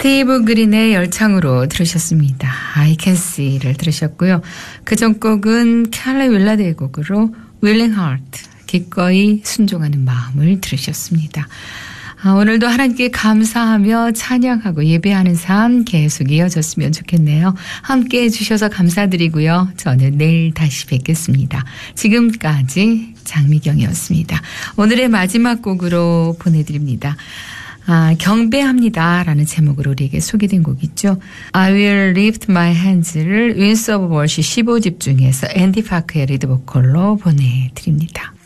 스티브 그린의 열창으로 들으셨습니다. I Can See를 들으셨고요. 그전 곡은 캘리 윌라드의 곡으로 Willing Heart, 기꺼이 순종하는 마음을 들으셨습니다. 오늘도 하나님께 감사하며 찬양하고 예배하는 삶 계속 이어졌으면 좋겠네요. 함께해 주셔서 감사드리고요. 저는 내일 다시 뵙겠습니다. 지금까지 장미경이었습니다. 오늘의 마지막 곡으로 보내드립니다. 경배합니다 라는 제목으로 우리에게 소개된 곡 있죠. I will lift my hands를 Winds of Worship 15집 중에서 앤디 파크의 리드 보컬로 보내드립니다.